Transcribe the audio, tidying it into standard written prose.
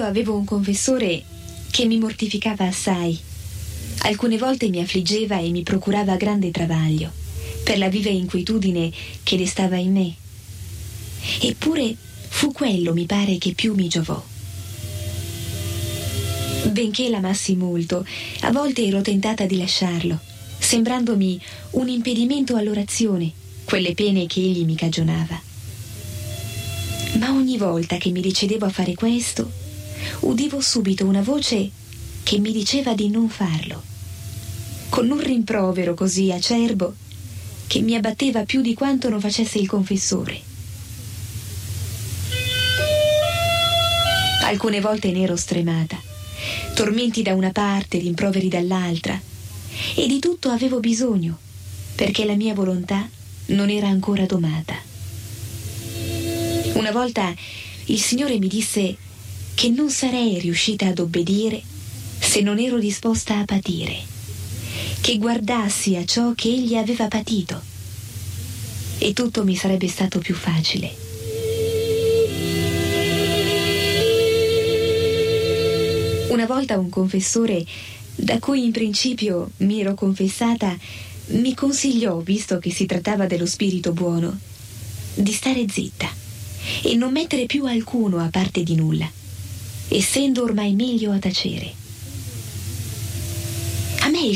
avevo un confessore che mi mortificava assai. Alcune volte mi affliggeva e mi procurava grande travaglio per la viva inquietudine che destava in me. Eppure fu quello, mi pare, che più mi giovò. Benché l'amassi molto, a volte ero tentata di lasciarlo, sembrandomi un impedimento all'orazione, quelle pene che egli mi cagionava. Ma ogni volta che mi decidevo a fare questo, udivo subito una voce che mi diceva di non farlo, con un rimprovero così acerbo che mi abbatteva più di quanto non facesse il confessore. Alcune volte ne ero stremata, tormenti da una parte, rimproveri dall'altra, e di tutto avevo bisogno, perché la mia volontà non era ancora domata. Una volta il Signore mi disse che non sarei riuscita ad obbedire se non ero disposta a patire, che guardassi a ciò che egli aveva patito, e tutto mi sarebbe stato più facile. Una volta un confessore, da cui in principio mi ero confessata, mi consigliò, visto che si trattava dello spirito buono, di stare zitta e non mettere più alcuno a parte di nulla, essendo ormai meglio a tacere.